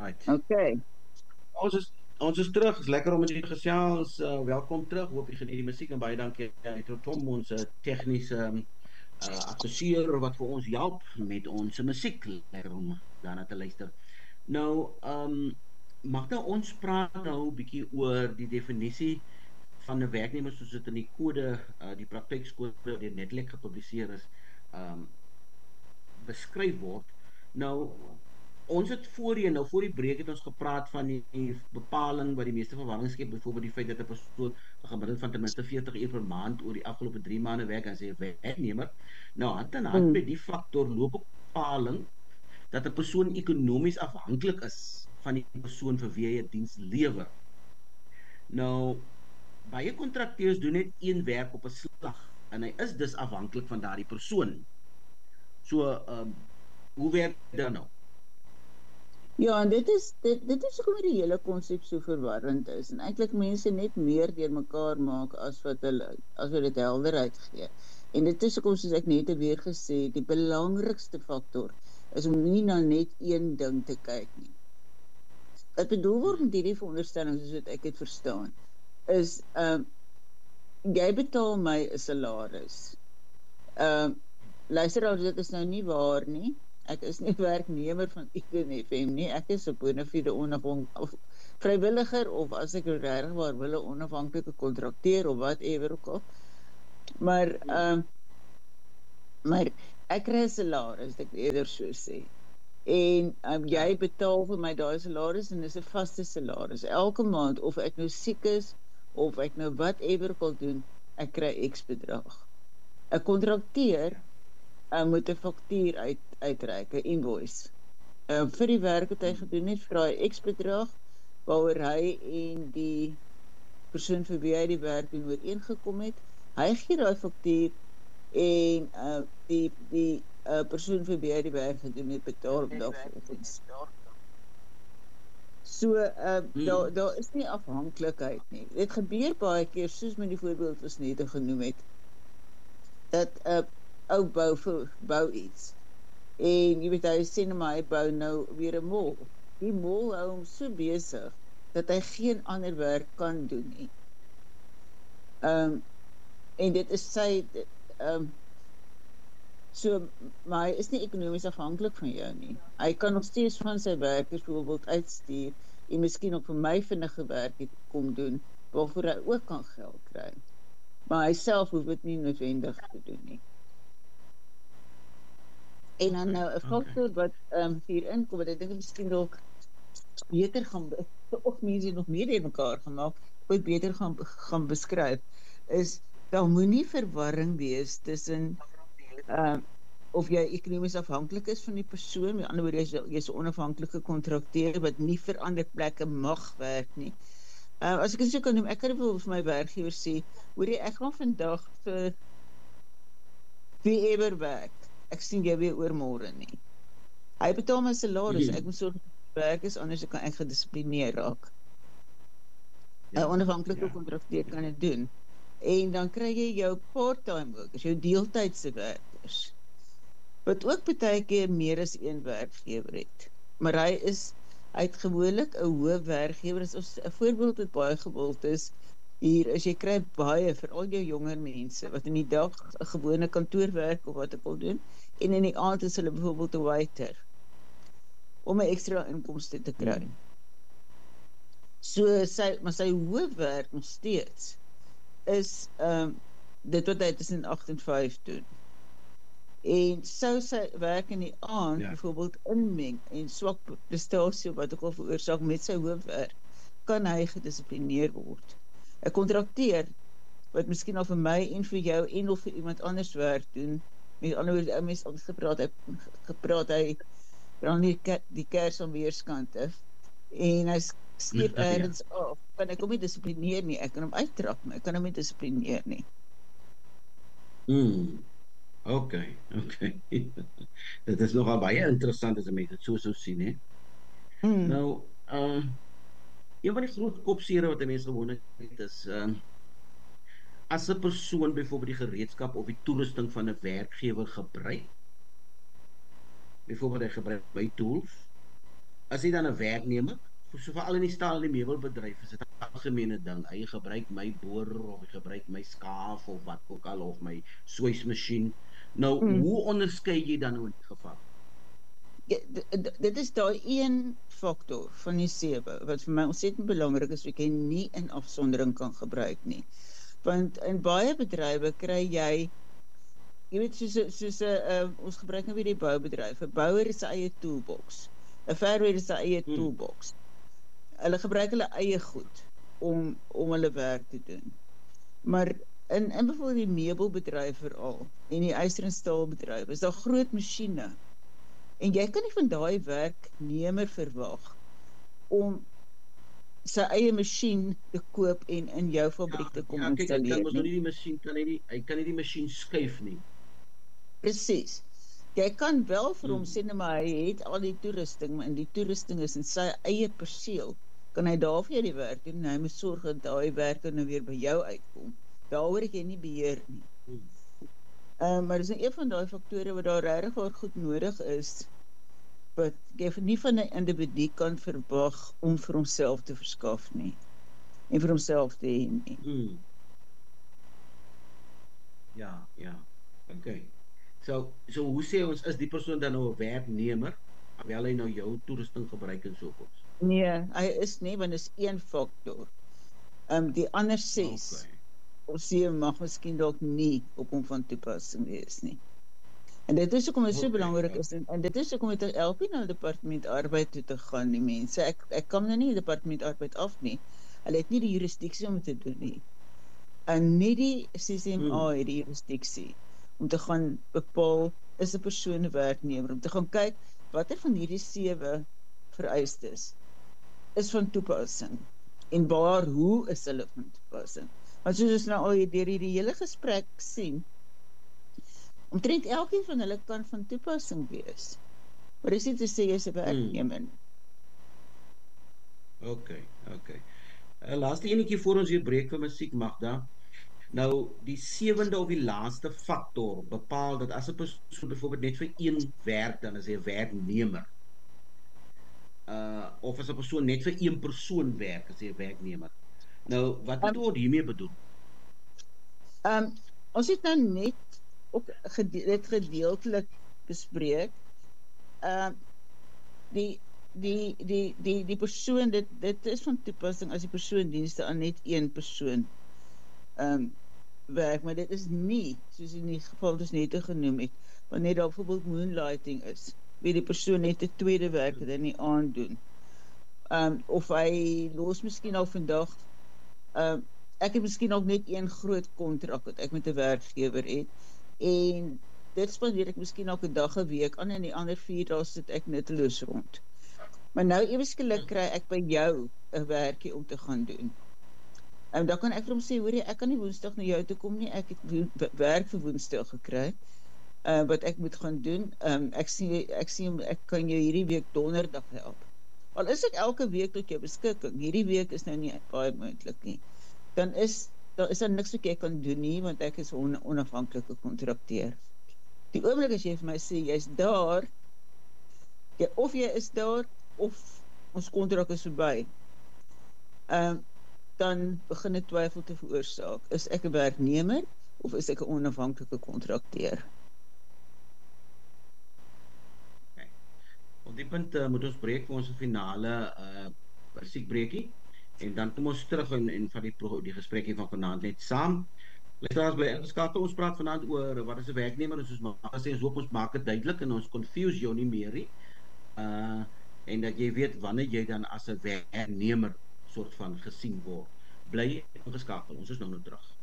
Right. Okay. Ons is ons is terug. Is lekker om met julle gesels. Welkom terug. Hoop jy geniet die musiek en baie dankie aan Tom ons tegniese adviseur wat vir ons help met ons musiek. Lekker om daarna te luister. Nou, Magda, ons praat nou 'n bietjie oor die definisie van 'n werknemer soos dit in die kode, die praktykskode wat netlik gepubliseer is, beskryf word. Nou, ons het voorheen, nou voor die breek het ons gepraat van die bepaling wat die meeste verwarring skep, byvoorbeeld die feit dat 'n persoon 'n gemiddeld van ten minste 40 uur per maand oor die afgelope 3 maande werk as 'n werknemer. Nou, hand in hand met die faktor loop 'n bepaling dat 'n persoon ekonomies afhanklik is van die persoon vir wie hy 'n diens lewer. Nou, baie kontrakteurs doen net een werk op 'n slag en hy is dus afhanklik van daardie persoon. So, hoe werk dit nou? Ja, en dit is hoekom die hele konsep so verwarrend is en eintlik mense net meer deurmekaar maak as wat dit helderheid gee. En dit is hoekom, soos ek net weer gesê, die belangrikste faktor is om nie na net een ding te kyk nie. Wat bedoel word met hierdie veronderstelling, soos wat ek dit verstaan, is jy betaal my 'n salaris. Luisteraars, dit is nou nie waar nie. Ek is nie werknemer van FM nie. Ek is 'n bona fide vrywilliger of as ek regtig waar wil 'n onafhanklike kontrakteur of whatever ook al. Maar ek kry 'n salaris, ek eerder so sê. En jy betaal vir my daai salaris en dis 'n vaste salaris. Elke maand, of ek nou siek is of ek nou whatever ook al doen, ek kry X bedrag. 'n Kontrakteur moet 'n faktuur uitreik, 'n invoice. Vir die werk wat hy gedoen het, vra hy X bedrag, waaroor hy en die persoon vir wie hy die werk doen ooreengekom het. Hy gee daai faktuur en die persoon vir wie hy die werk gedoen het, betaal daarvolgens. So, daar is nie afhanklikheid nie. Dit gebeur baie keer, soos met die voorbeeld wat ons net genoem het, dat ou bou iets. En jy weet, hy sê nou maar, hy bou nou weer 'n mall. Die mall hou hom so besig, dat hy geen ander werk kan doen nie. En dit is sy, maar hy is nie ekonomies afhanklik van jou nie. Hy kan nog steeds van sy werkers byvoorbeeld uitstuur, en miskien ook vir my vinnige werk kom doen, waarvoor hy ook kan geld kry. Maar hy self hoef dit nie noodwendig te doen nie. En dan nou 'n faktor wat hierin kom, wat ek dink miskien dalk beter gaan, of mense nog meer in mekaar gemaak, wat beter gaan beskryf, is, daar moenie verwarring wees tussen of jy ekonomies afhanklik is van die persoon, met ander woorde, jy's 'n onafhanklike kontrakteur wat nie vir ander plekke mag werk nie. As ek dit so kan noem, ek kan vir my werkgewer sê, hoor jy, ek gaan vandag vir wie ever werk. Ek sien jy weer oor môre nie. Hy betaal my salaris, ek moet sorg dat werk is, anders kan ek gedissiplineer raak. 'n onafhanklike kontrakteur kan dit doen. En dan kry jy jou part-time workers, jou deeltydse werkers, wat ook baie keer meer as een werkgewer het. Maar hy het gewoonlik 'n hoë werkgewer. As 'n voorbeeld wat baie gewild is, hier is, jy kry baie, vir al jou jonger mense, wat in die dag 'n gewone kantoorwerk of wat ek wil doen, en in die aand is hulle byvoorbeeld 'n waiter, om 'n ekstra inkomste te kry. So, maar sy hoofwerk nog steeds is dit wat hy tussen 8 en 5 doen. En sou sy werk in die aand byvoorbeeld inmeng en swak prestasie wat ook al veroorsaak met sy hoofwerk, kan hy gedissiplineer word. 'n Kontrakteur wat miskien al vir my en vir jou en of vir iemand anders werk doen, met ander woorde, mens ons gepraat, hy brand die kers aan weerskante en hy skiep ergens af, kan ek hom nie dissiplineer nie, ek kan hom uittrap, maar ek kan hom nie dissiplineer nie. Okay. Dit is nogal baie interessant as mense dit so sien, hè. Nou, een van die groot kopsere wat mense gewoonlik het is, as 'n persoon byvoorbeeld die gereedskap of die toerusting van 'n werkgewer gebruik, byvoorbeeld hy gebruik by tools, As jy dan 'n werknemer, so veral in die staal en die meubelbedryf is dit 'n algemene ding. Jy gebruik my boor of jy gebruik my skaaf of wat ook al of my swysmasjien. Nou, hoe onderskei jy dan in die geval? Ja, dit is daai een faktor van die 7 wat vir my ontsettend belangrik is, wat jy nie in afsondering kan gebruik nie. Want in baie bedrywe kry jy weet soos ons gebruik nou weer die boubedryf. 'n Bouer is sy eie toolbox. 'n Verweerder is sy eie toolbox. Hulle gebruik hulle eie goed om hulle werk te doen. Maar in byvoorbeeld die meubelbedryf veral en die yster en staalbedryf is daar groot masjiene. En jy kan nie van daai werknemer verwag om sy eie masjien te koop en in jou fabriek te kom installeer. Hy kan nie die masjien skuif nie. Presies. Jy kan wel vir hom sê, maar hy het al die toerusting, maar in die toerusting is in sy eie perseel. Kan hy daar vir jou die werk doen, en hy moet sorg dat daai werk nou weer by jou uitkom. Daaroor het jy nie beheer nie. Maar dis een van daai faktore wat daar regtig goed nodig is, wat jy nie van 'n individu kan verwag om vir homself te verskaf nie, en vir homself te hê nie. Ja, okay. So hoe sê ons, is die persoon dan nou 'n werknemer, terwyl hy nou jou toerusting gebruik en so voort? Nee, hy is nie, want dis een faktor. Die ander 6, of 7 mag miskien dalk nie op hom van toepassing wees nie. En dit is hoekom dit so belangrik is, en dit is hoekom het help nie na die departement arbeid toe te gaan, die mense. Ek kan nou nie die departement arbeid af nie. Hulle het nie die jurisdiksie om te doen nie. En nie die CCMA het die jurisdiksie om te gaan bepaal, is 'n persoon 'n werknemer, om te gaan kyk, watter van hierdie 7 vereistes is van toepassing, en hoe is hulle van toepassing. Want soos ons nou al deur hierdie hele gesprek sien, omtrent elkeen van hulle kan van toepassing wees. Maar dis nie te sê jy is 'n werknemer. Okay. Laaste enetjie voor ons weer breek vir musiek, Magda. Nou, die 7de of die laaste faktor bepaal dat as 'n persoon byvoorbeeld net vir een werk, dan is hy 'n werknemer. Of as 'n persoon net vir een persoon werk, is hy 'n werknemer. Nou, wat word hiermee bedoel? Ons het nou net ook dit gedeeltelik bespreek. Die persoon, dit is van toepassing as die persoon dienste aan net een persoon werk, maar dit is nie, soos in die geval wat ons net genoem het, wanneer daar byvoorbeeld moonlighting is, wie die persoon net 'n tweede werk wat hy nie aandoen. Of hy los miskien al vandag, ek het miskien ook net een groot kontrak wat ek met 'n werkgewer het, en dit spandeer ek miskien ook 'n dag 'n week aan, en die ander 4 dae sit ek nutteloos rond. Maar nou ewe skielik kry ek by jou 'n werkie om te gaan doen. Dan kan ek vir hom sê, hoor jy, ek kan nie Woensdag na jou toe kom nie, ek het werk vir Woensdag gekry, wat ek moet gaan doen. Ek kan jou hierdie week Donderdag help. Al is ek elke week tot jou beskikking, hierdie week is nou nie baie moontlik nie, dan is daar niks wat jy kan doen nie, want ek is 'n onafhanklike kontrakteur. Die oomblik as jy vir my sê, jy's daar, of jy is daar, of ons kontrak is verby, dan begin dit twyfel te veroorsaak. Is ek 'n werknemer, of is ek 'n onafhanklike kontrakteur? Op die punt moet ons breek vir ons finale musiekbreekie, en dan kom ons terug en van die gesprekkie van vanaand net saam. Luisteraars, bly ingeskakel. Ons praat vanaand oor wat is 'n werknemer, en soos ons hoop ons maak dit duidelik en ons confuse jou nie meer nie. En dat jy weet wanneer jy dan as 'n werknemer soort van gesien word. Bly ingeskakel. Ons is nou terug.